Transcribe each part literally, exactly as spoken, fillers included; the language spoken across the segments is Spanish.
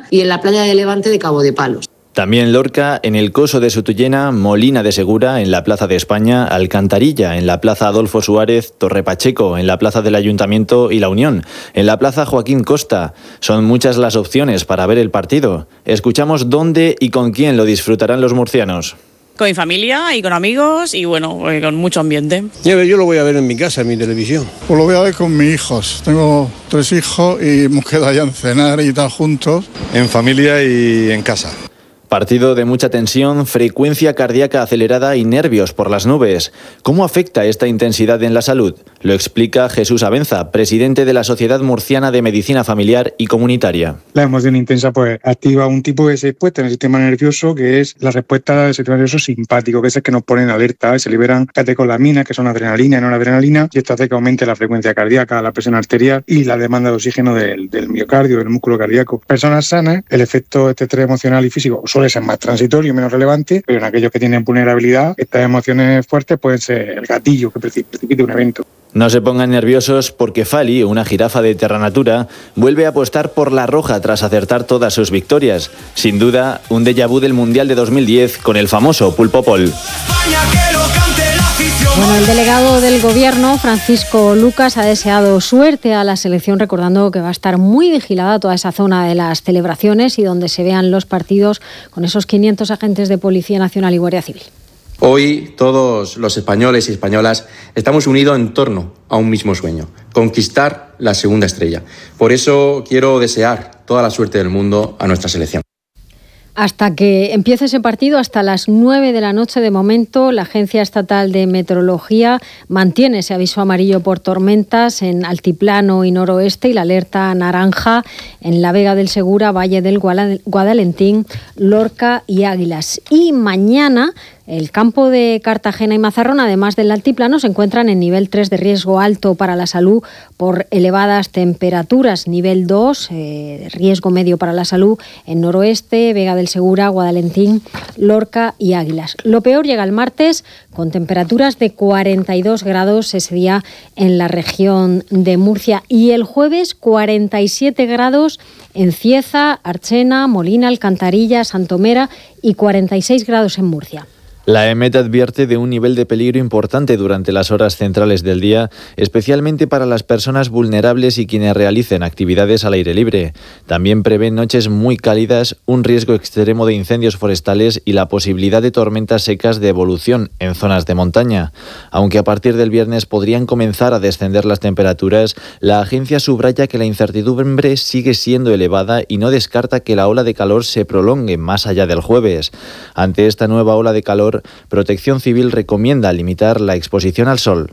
y en la playa de Levante de Cabo de Palos. También Lorca, en el Coso de Sotullena, Molina de Segura, en la Plaza de España, Alcantarilla, en la Plaza Adolfo Suárez, Torre Pacheco, en la Plaza del Ayuntamiento y La Unión, en la Plaza Joaquín Costa. Son muchas las opciones para ver el partido. Escuchamos dónde y con quién lo disfrutarán los murcianos. Con mi familia y con amigos y bueno, con mucho ambiente. Yo lo voy a ver en mi casa, en mi televisión. Pues lo voy a ver con mis hijos. Tengo tres hijos y hemos quedado ya en cenar y tal juntos. En familia y en casa. Partido de mucha tensión, frecuencia cardíaca acelerada y nervios por las nubes. ¿Cómo afecta esta intensidad en la salud? Lo explica Jesús Abenza, presidente de la Sociedad Murciana de Medicina Familiar y Comunitaria. La emoción intensa pues activa un tipo de respuesta en el sistema nervioso que es la respuesta del sistema nervioso simpático, que es el que nos pone en alerta. Se liberan catecolaminas, que son adrenalina y noradrenalina, y esto hace que aumente la frecuencia cardíaca, la presión arterial y la demanda de oxígeno del, del miocardio, del músculo cardíaco. Personas sanas, el efecto de este estrés emocional y físico suele ser más transitorio y menos relevante, pero en aquellos que tienen vulnerabilidad, estas emociones fuertes pueden ser el gatillo que precipite un evento. No se pongan nerviosos porque Fali, una jirafa de Terranatura, vuelve a apostar por la roja tras acertar todas sus victorias. Sin duda, un déjà vu del Mundial de dos mil diez con el famoso Pulpo Pol. Bueno, el delegado del Gobierno, Francisco Lucas, ha deseado suerte a la selección, recordando que va a estar muy vigilada toda esa zona de las celebraciones y donde se vean los partidos con esos quinientos agentes de Policía Nacional y Guardia Civil. Hoy todos los españoles y españolas estamos unidos en torno a un mismo sueño, conquistar la segunda estrella. Por eso quiero desear toda la suerte del mundo a nuestra selección. Hasta que empiece ese partido, hasta las nueve de la noche de momento, la Agencia Estatal de Meteorología mantiene ese aviso amarillo por tormentas en altiplano y noroeste y la alerta naranja en la Vega del Segura, Valle del Guadalentín, Lorca y Águilas. Y mañana el campo de Cartagena y Mazarrón, además del altiplano, se encuentran en nivel tres de riesgo alto para la salud por elevadas temperaturas. Nivel dos, eh, riesgo medio para la salud en noroeste, Vega del Segura, Guadalentín, Lorca y Águilas. Lo peor llega el martes con temperaturas de cuarenta y dos grados ese día en la región de Murcia. Y el jueves cuarenta y siete grados en Cieza, Archena, Molina, Alcantarilla, Santomera y cuarenta y seis grados en Murcia. La EMET advierte de un nivel de peligro importante durante las horas centrales del día, especialmente para las personas vulnerables y quienes realicen actividades al aire libre. También prevén noches muy cálidas, un riesgo extremo de incendios forestales y la posibilidad de tormentas secas de evolución en zonas de montaña. Aunque a partir del viernes podrían comenzar a descender las temperaturas, la agencia subraya que la incertidumbre sigue siendo elevada y no descarta que la ola de calor se prolongue más allá del jueves. Ante esta nueva ola de calor, Protección Civil recomienda limitar la exposición al sol.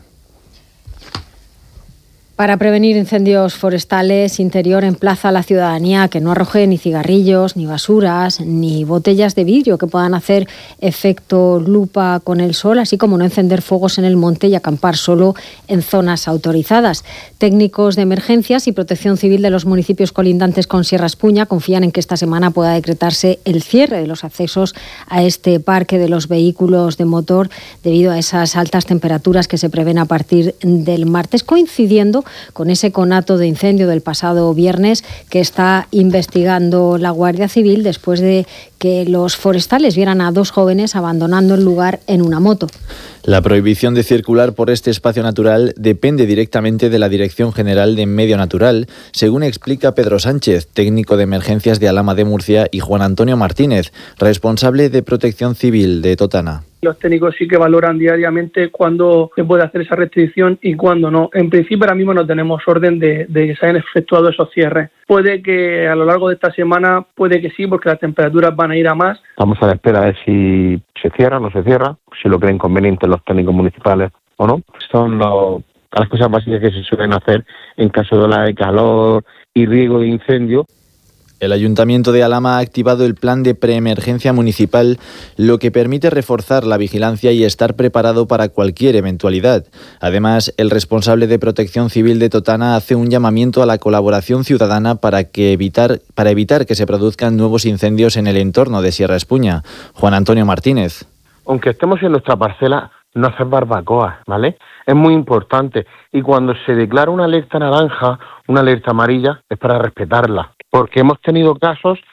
Para prevenir incendios forestales, Interior emplaza a la ciudadanía a que no arroje ni cigarrillos, ni basuras, ni botellas de vidrio que puedan hacer efecto lupa con el sol, así como no encender fuegos en el monte y acampar solo en zonas autorizadas. Técnicos de emergencias y Protección Civil de los municipios colindantes con Sierra Espuña confían en que esta semana pueda decretarse el cierre de los accesos a este parque de los vehículos de motor debido a esas altas temperaturas que se prevén a partir del martes, coincidiendo con ese conato de incendio del pasado viernes que está investigando la Guardia Civil después de que los forestales vieran a dos jóvenes abandonando el lugar en una moto. La prohibición de circular por este espacio natural depende directamente de la Dirección General de Medio Natural, según explica Pedro Sánchez, técnico de emergencias de Alhama de Murcia, y Juan Antonio Martínez, responsable de Protección Civil de Totana. Los técnicos sí que valoran diariamente cuándo se puede hacer esa restricción y cuándo no. En principio ahora mismo no tenemos orden de, de que se hayan efectuado esos cierres. Puede que a lo largo de esta semana, puede que sí, porque las temperaturas van a ir a más. Vamos a la espera a ver si se cierra o no se cierra, si lo creen conveniente los técnicos municipales o no. Son los, las cosas básicas que se suelen hacer en caso de ola de calor y riesgo de incendio. El Ayuntamiento de Alhama ha activado el plan de preemergencia municipal, lo que permite reforzar la vigilancia y estar preparado para cualquier eventualidad. Además, el responsable de Protección Civil de Totana hace un llamamiento a la colaboración ciudadana para, que evitar, para evitar que se produzcan nuevos incendios en el entorno de Sierra Espuña. Juan Antonio Martínez. Aunque estemos en nuestra parcela, no hacer barbacoa, ¿vale? Es muy importante. Y cuando se declara una alerta naranja, una alerta amarilla, es para respetarla. Porque hemos tenido casos